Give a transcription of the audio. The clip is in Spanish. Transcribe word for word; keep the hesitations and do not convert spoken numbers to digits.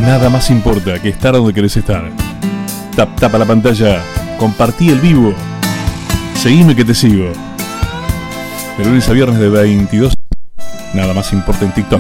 Nada más importa que estar donde querés estar. Tap, tapa la pantalla, compartí el vivo, seguime que te sigo. De lunes a viernes de veintidós. Nada más importa en TikTok.